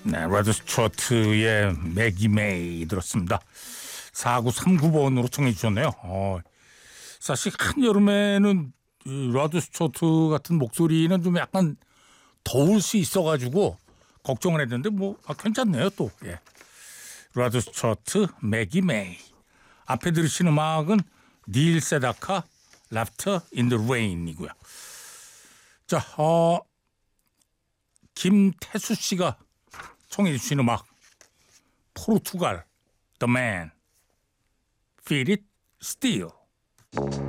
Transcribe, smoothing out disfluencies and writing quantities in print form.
네, 레드 스튜어트의 매기 메이 들었습니다. 4939번으로 청해 주셨네요. 사실 한여름에는 레드 스튜어트 같은 목소리는 좀 약간 더울 수 있어가지고 걱정을 했는데 괜찮네요 또. 예. 레드 스튜어트 매기 메이. 앞에 들으신 음악은 닐 세다카 Laughter in the Rain이고요. 자, 김태수 씨가 청해 주신 음악 포르투갈 The Man Feel It Still.